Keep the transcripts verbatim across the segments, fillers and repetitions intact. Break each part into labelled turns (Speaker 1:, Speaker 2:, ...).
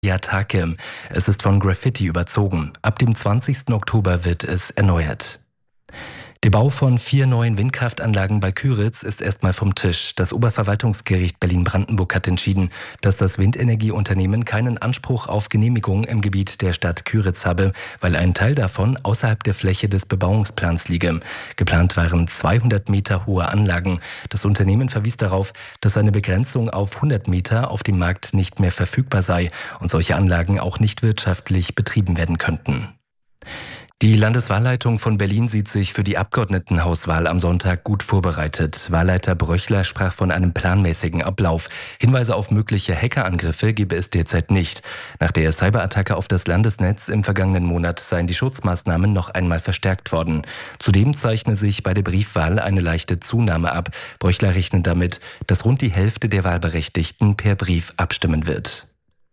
Speaker 1: Yatake. Es ist von Graffiti überzogen. Ab dem zwanzigsten Oktober wird es erneuert. Der Bau von vier neuen Windkraftanlagen bei Kyritz ist erstmal vom Tisch. Das Oberverwaltungsgericht Berlin-Brandenburg hat entschieden, dass das Windenergieunternehmen keinen Anspruch auf Genehmigung im Gebiet der Stadt Kyritz habe, weil ein Teil davon außerhalb der Fläche des Bebauungsplans liege. Geplant waren zweihundert Meter hohe Anlagen. Das Unternehmen verwies darauf, dass eine Begrenzung auf hundert Meter auf dem Markt nicht mehr verfügbar sei und solche Anlagen auch nicht wirtschaftlich betrieben werden könnten. Die Landeswahlleitung von Berlin sieht sich für die Abgeordnetenhauswahl am Sonntag gut vorbereitet. Wahlleiter Bröchler sprach von einem planmäßigen Ablauf. Hinweise auf mögliche Hackerangriffe gebe es derzeit nicht. Nach der Cyberattacke auf das Landesnetz im vergangenen Monat seien die Schutzmaßnahmen noch einmal verstärkt worden. Zudem zeichne sich bei der Briefwahl eine leichte Zunahme ab. Bröchler rechnet damit, dass rund die Hälfte der Wahlberechtigten per Brief abstimmen wird.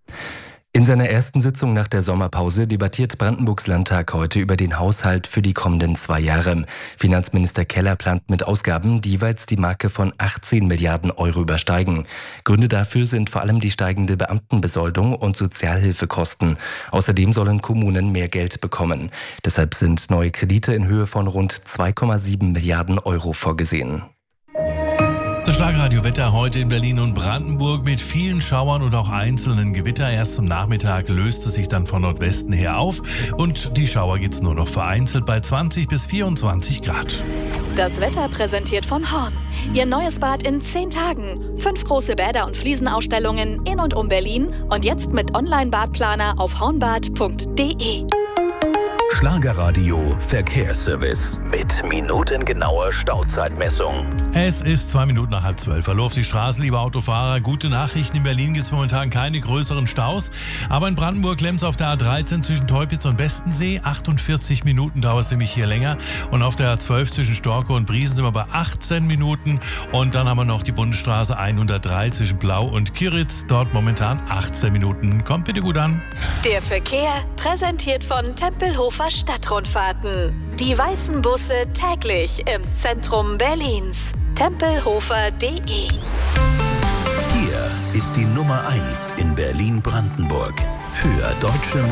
Speaker 1: In seiner ersten Sitzung nach der Sommerpause debattiert Brandenburgs Landtag heute über den Haushalt für die kommenden zwei Jahre. Finanzminister Keller plant mit Ausgaben, die jeweils die Marke von achtzehn Milliarden Euro übersteigen. Gründe dafür sind vor allem die steigende Beamtenbesoldung und Sozialhilfekosten. Außerdem sollen Kommunen mehr Geld bekommen. Deshalb sind neue Kredite in Höhe von rund zwei Komma sieben Milliarden Euro vorgesehen.
Speaker 2: Das Schlagradio-Wetter heute in Berlin und Brandenburg mit vielen Schauern und auch einzelnen Gewitter. Erst zum Nachmittag löst es sich dann von Nordwesten her auf und die Schauer gibt's nur noch vereinzelt bei zwanzig bis vierundzwanzig Grad.
Speaker 3: Das Wetter präsentiert von Horn. Ihr neues Bad in zehn Tagen. Fünf große Bäder und Fliesenausstellungen in und um Berlin und jetzt mit Online-Badplaner auf hornbad punkt de.
Speaker 4: Schlagerradio Verkehrsservice mit minutengenauer Stauzeitmessung.
Speaker 2: Es ist zwei Minuten nach halb zwölf. Hallo auf die Straße, liebe Autofahrer. Gute Nachrichten, in Berlin gibt es momentan keine größeren Staus. Aber in Brandenburg klemmt es auf der A dreizehn zwischen Teupitz und Bestensee. achtundvierzig Minuten dauert es nämlich hier länger. Und auf der A zwölf zwischen Storkow und Briesen sind wir bei achtzehn Minuten. Und dann haben wir noch die Bundesstraße hundertdrei zwischen Blau und Kyritz. Dort momentan achtzehn Minuten. Kommt bitte gut an.
Speaker 3: Der Verkehr präsentiert von Tempelhofer Stadtrundfahrten. Die weißen Busse täglich im Zentrum Berlins. tempelhofer punkt de.
Speaker 4: Hier ist die Nummer eins in Berlin-Brandenburg für deutsche